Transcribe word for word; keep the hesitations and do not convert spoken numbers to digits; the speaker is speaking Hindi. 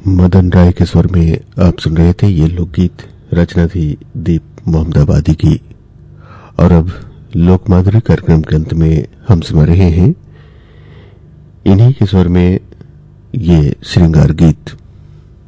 मदन राय के स्वर में आप सुन रहे थे ये लोकगीत। रचना थी दीप मोहम्मदाबादी की। और अब लोक माधुरी कार्यक्रम के अंत में हम सुन रहे हैं इन्हीं के स्वर में ये श्रृंगार गीत।